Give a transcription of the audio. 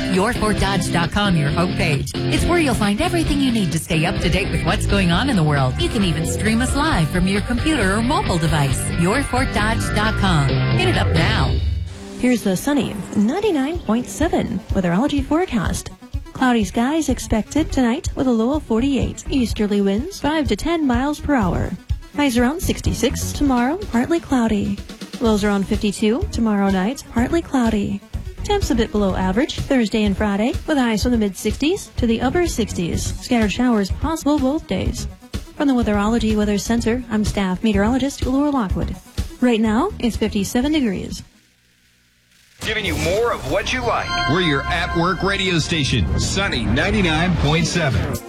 YourFortDodge.com, your homepage. It's where you'll find everything you need to stay up to date with what's going on in the world. You can even stream us live from your computer or mobile device. YourFortDodge.com. Hit it up now. Here's the sunny 99.7 weatherology forecast. Cloudy skies expected tonight with a low of 48. Easterly winds 5 to 10 miles per hour. Highs around 66 tomorrow, partly cloudy. Lows around 52 tomorrow night, partly cloudy. Temps a bit below average Thursday and Friday, with highs from the mid-60s to the upper 60s. Scattered showers possible both days. From the Weatherology Weather Center, I'm staff meteorologist Laura Lockwood. Right now, it's 57 degrees. Giving you more of what you like. We're your at-work radio station, Sunny 99.7.